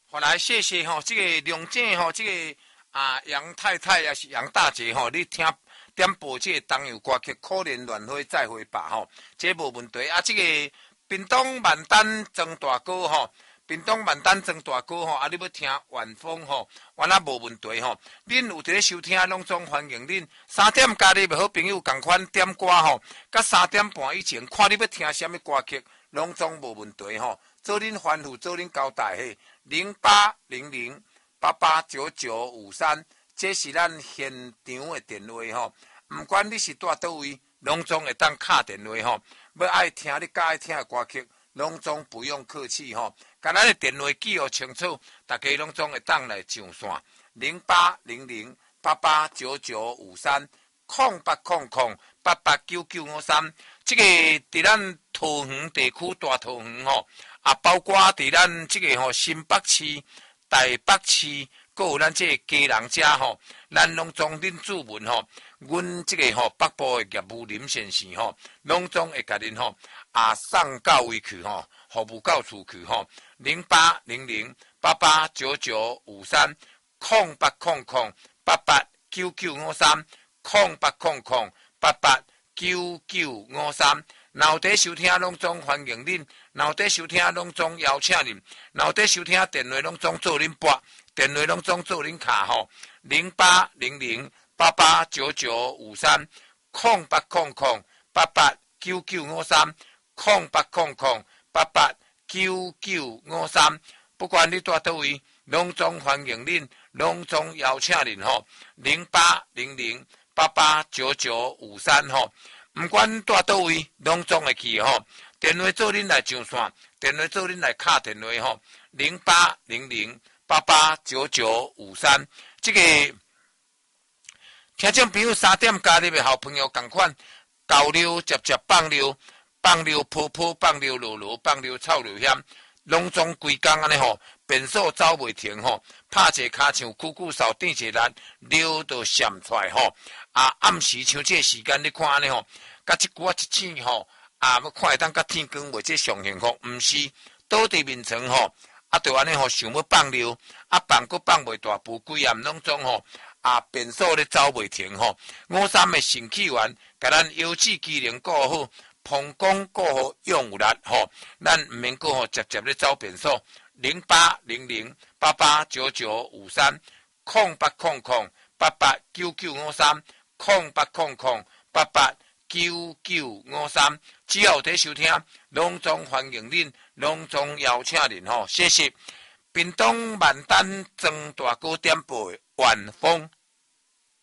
好来，谢谢吼，这个龙井吼，这个杨太太也是杨大姐吼，你听点播这个东洋歌曲，可怜乱花再会吧吼，这无问题啊。这个屏东万丹曾大哥吼，屏东万丹曾大哥吼，你要听晚风吼，完啦无问题吼。恁有伫咧收听，拢总欢迎恁。3点加入好朋友共款点歌吼，甲3点半以前，看你要听什么歌曲，拢总无问题吼。做恁吩咐，做恁交代嘿。0800889953，这是咱现场的电话吼。不管你是住倒位，拢总会当敲电话吼。要爱听你介爱听的歌曲，拢总不用客气吼。甲咱的电话记号清楚，大家拢总会当来上线。0800889953，0800889953。这个伫咱桃园地区大桃园吼。包括伫咱即个吼新北市、台北市，阁有咱即个家人家吼，咱拢总恁注文吼，阮即个吼北部的业务林先生吼，拢总会甲恁吼送到位去吼，服务到厝去吼。0800889953，0800889953。若有伫收听，拢总欢迎恁；若有伫收听，拢总邀请恁；若有伫收听，电话拢总做恁拨，电话拢总做恁卡吼。0800889953，0800889953。不管你住倒位，拢总欢迎恁，拢总邀请恁吼。0800889953吼。不管住倒位，拢总会去吼。电话做恁来上线，电话做恁来敲电话吼。0800889953。这个听众朋友3点加入的好朋友同款，交流接放流，放流泡泡，放流落落，放流臭流险，拢总规工安尼吼，便所走袂停吼，拍一个骹墙，久久扫垫一力，流都闪出来吼。暗时像这时间你看安尼吼，甲一股一醒吼，要看会当甲天光袂这上幸福，毋是倒伫面床吼，就安尼吼想要放流，放阁放袂大步，规暗拢总吼，便所咧走袂停吼。53的肾气丸，甲咱腰子机能顾好，膀胱顾好，用有力吼，咱毋免阁吼直接咧走便所。0800889953，0800889953，只要有在收听，拢总欢迎恁，拢总邀请恁吼，谢谢。屏东万丹曾大哥点播晚风。